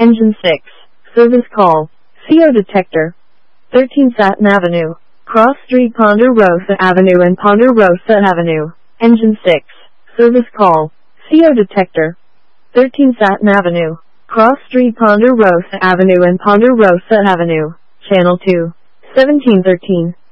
Engine 6. Service call. CO detector. 13 Satin Avenue. Cross Street Ponderosa Avenue and Ponderosa Avenue. Engine 6. Service call. CO detector. 13 Satin Avenue. Cross Street Ponderosa Avenue and Ponderosa Avenue. Channel 2. 1713.